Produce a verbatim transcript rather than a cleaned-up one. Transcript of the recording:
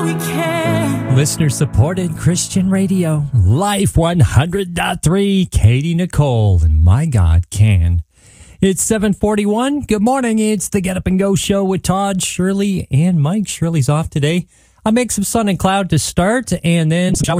we can. Listener-supported Christian radio, Life one hundred point three, Katie Nicole, and My God Can. It's seven forty-one. Good morning. It's the Get Up and Go show with Todd, Shirley, and Mike. Shirley's off today. I'll make some sun and cloud to start, and then some showers